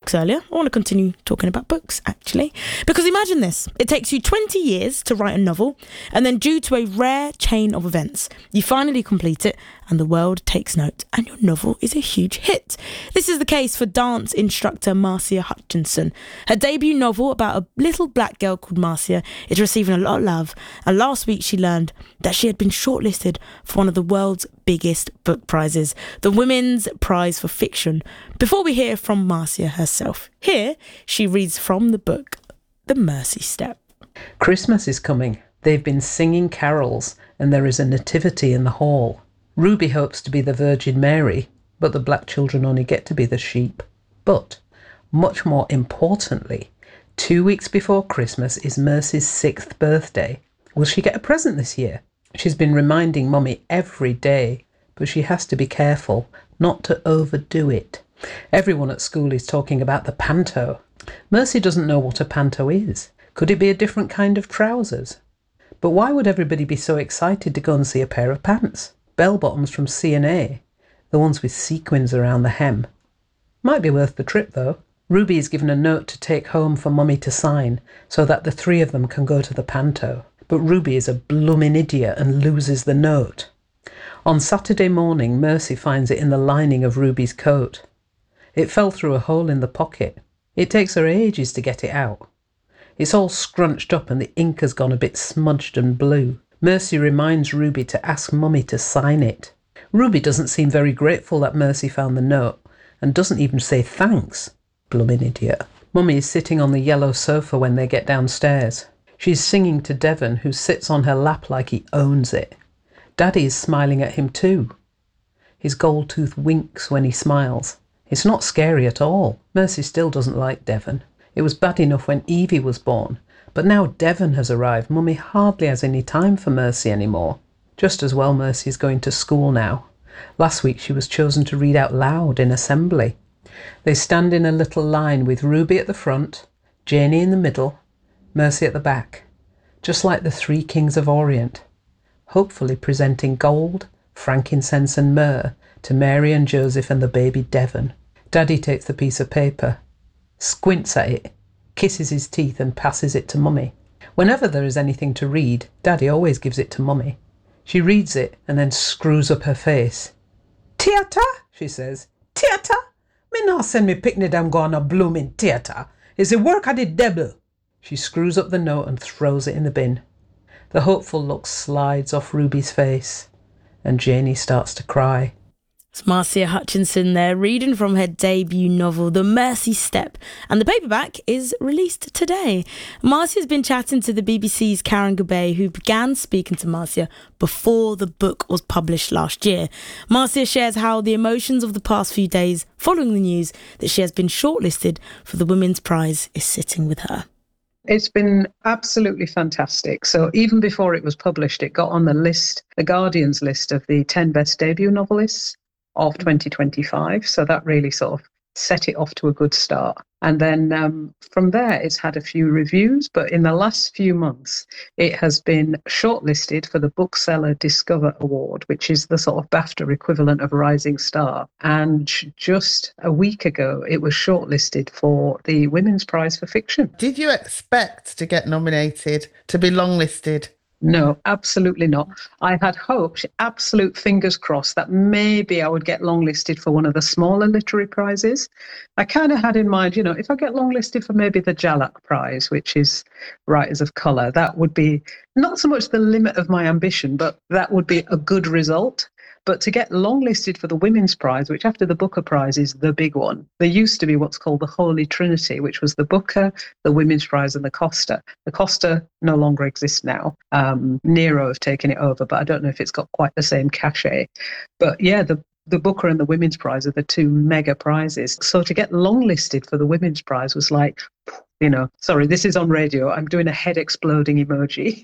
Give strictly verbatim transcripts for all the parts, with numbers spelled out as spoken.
books earlier. I want to continue talking about books, actually. Because imagine this. It takes you twenty years to write a novel, and then due to a rare chain of events, you finally complete it, and the world takes note, and your novel is a huge hit. This is the case for dance instructor Marcia Hutchinson. Her debut novel about a little black girl called Marcia is receiving a lot of love, and last week she learned that she had been shortlisted for one of the world's biggest book prizes, the Women's Prize for Fiction. Before we hear from Marcia herself, here she reads from the book The Mercy Step. Christmas is coming. They've been singing carols, and there is a nativity in the hall. Ruby hopes to be the Virgin Mary, but the black children only get to be the sheep. But, much more importantly, two weeks before Christmas is Mercy's sixth birthday. Will she get a present this year? She's been reminding Mummy every day, but she has to be careful not to overdo it. Everyone at school is talking about the panto. Mercy doesn't know what a panto is. Could it be a different kind of trousers? But why would everybody be so excited to go and see a pair of pants? Bell-bottoms from C and A, the ones with sequins around the hem. Might be worth the trip, though. Ruby is given a note to take home for Mummy to sign, so that the three of them can go to the panto. But Ruby is a blooming idiot and loses the note. On Saturday morning, Mercy finds it in the lining of Ruby's coat. It fell through a hole in the pocket. It takes her ages to get it out. It's all scrunched up and the ink has gone a bit smudged and blue. Mercy reminds Ruby to ask Mummy to sign it. Ruby doesn't seem very grateful that Mercy found the note and doesn't even say thanks. Blooming idiot. Mummy is sitting on the yellow sofa when they get downstairs. She's singing to Devon, who sits on her lap like he owns it. Daddy is smiling at him too. His gold tooth winks when he smiles. It's not scary at all. Mercy still doesn't like Devon. It was bad enough when Evie was born, but now Devon has arrived, Mummy hardly has any time for Mercy anymore. Just as well Mercy is going to school now. Last week she was chosen to read out loud in assembly. They stand in a little line with Ruby at the front, Janie in the middle, Mercy at the back, just like the three kings of Orient, hopefully presenting gold, frankincense and myrrh to Mary and Joseph and the baby Devon. Daddy takes the piece of paper, squints at it, kisses his teeth and passes it to Mummy. Whenever there is anything to read, Daddy always gives it to Mummy. She reads it and then screws up her face. "Theatre?" she says. "Theatre? Me not send me picnic them go on a blooming theatre. It's the work of the devil." She screws up the note and throws it in the bin. The hopeful look slides off Ruby's face, and Janie starts to cry. It's Marcia Hutchinson there, reading from her debut novel, The Mercy Step, and the paperback is released today. Marcia's been chatting to the B B C's Karen Gabay, who began speaking to Marcia before the book was published last year. Marcia shares how the emotions of the past few days following the news that she has been shortlisted for the Women's Prize is sitting with her. It's been absolutely fantastic. So even before it was published, it got on the list, the Guardian's list of the ten best debut novelists of twenty twenty-five. So that really sort of set it off to a good start. And then um, from there, it's had a few reviews, but in the last few months, it has been shortlisted for the Bookseller Discover Award, which is the sort of BAFTA equivalent of Rising Star. And just a week ago, it was shortlisted for the Women's Prize for Fiction. Did you expect to get nominated, to be longlisted? No, absolutely not. I had hoped, absolute fingers crossed, that maybe I would get longlisted for one of the smaller literary prizes. I kind of had in mind, you know, if I get longlisted for maybe the Jalak Prize, which is Writers of Colour, that would be not so much the limit of my ambition, but that would be a good result. But to get longlisted for the Women's Prize, which after the Booker Prize is the big one, there used to be what's called the Holy Trinity, which was the Booker, the Women's Prize and the Costa. The Costa no longer exists now. Um, Nero have taken it over, but I don't know if it's got quite the same cachet. But yeah, the the Booker and the Women's Prize are the two mega prizes. So to get longlisted for the Women's Prize was like, you know, sorry, this is on radio. I'm doing a head exploding emoji.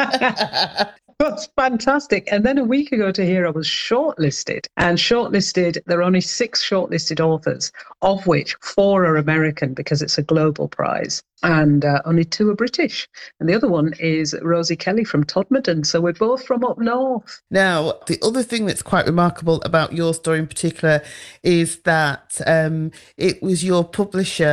That's fantastic. And then a week ago to hear I was shortlisted. And shortlisted, there are only six shortlisted authors, of which four are American because it's a global prize. And uh, only two are British. And the other one is Rosie Kelly from Todmorden. So we're both from up north. Now, the other thing that's quite remarkable about your story in particular is that um, it was your publisher